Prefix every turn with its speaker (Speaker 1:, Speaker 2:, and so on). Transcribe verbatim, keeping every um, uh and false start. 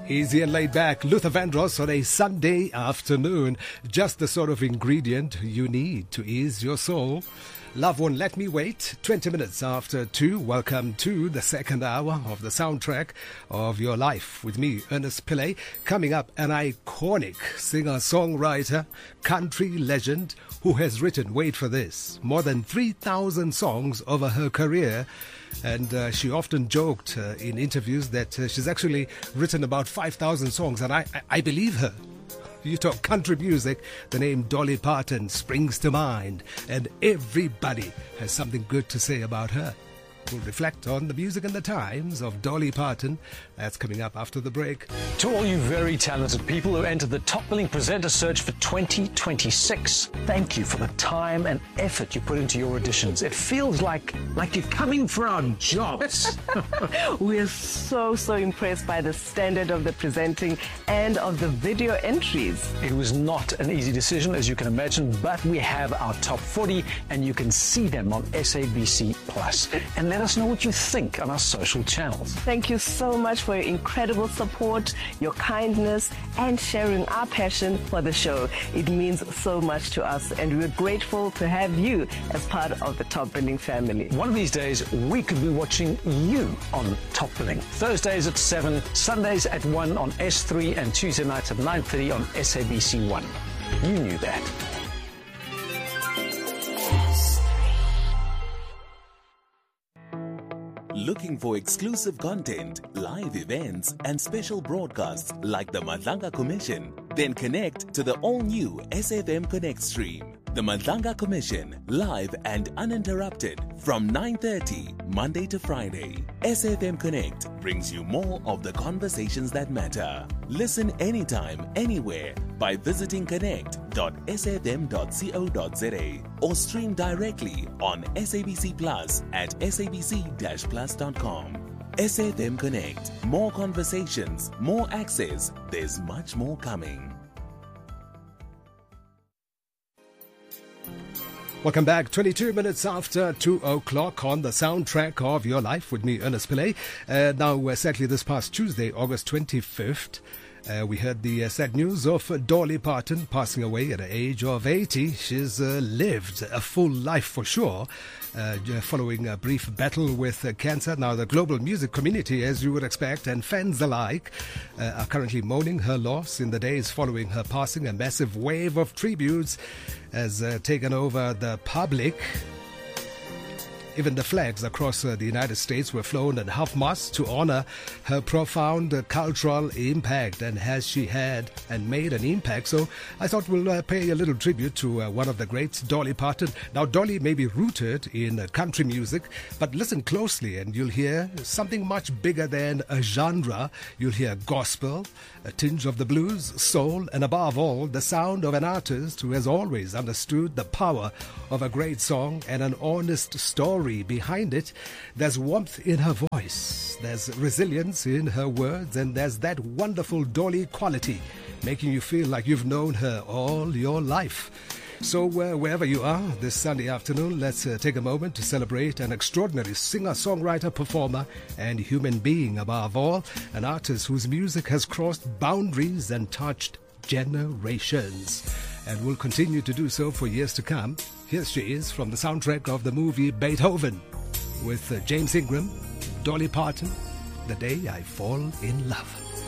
Speaker 1: Easy and laid back, Luther Vandross on a Sunday afternoon. Just the sort of ingredient you need to ease your soul. Love Won't Let Me Wait, twenty minutes after two. Welcome to the second hour of the soundtrack of your life with me, Ernest Pillay. Coming up, an iconic singer-songwriter, country legend who has written, wait for this, more than three thousand songs over her career. And uh, she often joked uh, in interviews that uh, she's actually written about five thousand songs, and I, I, I believe her. You talk country music, the name Dolly Parton springs to mind, and everybody has something good to say about her. We'll reflect on the music and the times of Dolly Parton. That's coming up after the break.
Speaker 2: To all you very talented people who entered the Top Billing Presenter Search for twenty twenty-six, thank you for the time and effort you put into your auditions. It feels like, like you're coming for our jobs.
Speaker 3: We're so, so impressed by the standard of the presenting and of the video entries.
Speaker 2: It was not an easy decision, as you can imagine, but we have our top forty, and you can see them on S A B C Plus. And let us know what you think on our social channels.
Speaker 3: Thank you so much for your incredible support, your kindness, and sharing our passion for the show. It means so much to us, and we're grateful to have you as part of the Top Billing family.
Speaker 2: One of these days, we could be watching you on Top Billing. Thursdays at seven, Sundays at one on S three, and Tuesday nights at nine thirty on S A B C one. You knew that.
Speaker 4: Looking for exclusive content, live events, and special broadcasts like the Madlanga Commission? Then connect to the all-new S F M Connect stream. The Madlanga Commission, live and uninterrupted from nine thirty, Monday to Friday. S F M Connect brings you more of the conversations that matter. Listen anytime, anywhere by visiting connect dot s f m dot co dot z a or stream directly on S A B C Plus at s a b c dash plus dot com. S F M Connect. More conversations, more access. There's much more coming.
Speaker 1: Welcome back. twenty-two minutes after two o'clock on the soundtrack of your life with me, Ernest Pillay. Uh, now, exactly this past Tuesday, August twenty-fifth, Uh, we heard the uh, sad news of uh, Dolly Parton passing away at the age of eighty. She's uh, lived a full life for sure, uh, following a brief battle with uh, cancer. Now, the global music community, as you would expect, and fans alike, uh, are currently mourning her loss. In the days following her passing, a massive wave of tributes has uh, taken over the public. Even the flags across uh, the United States were flown at half-mast to honor her profound uh, cultural impact. And has she had and made an impact? So I thought we'll uh, pay a little tribute to uh, one of the greats, Dolly Parton. Now, Dolly may be rooted in uh, country music, but listen closely and you'll hear something much bigger than a genre. You'll hear gospel, a tinge of the blues, soul, and above all, the sound of an artist who has always understood the power of a great song and an honest story behind it. There's warmth in her voice, there's resilience in her words, and there's that wonderful Dolly quality, making you feel like you've known her all your life. So uh, wherever you are this Sunday afternoon, let's uh, take a moment to celebrate an extraordinary singer, songwriter, performer, and human being above all, an artist whose music has crossed boundaries and touched generations, and will continue to do so for years to come. Here she is from the soundtrack of the movie Beethoven with uh, James Ingram, Dolly Parton, The Day I Fall in Love.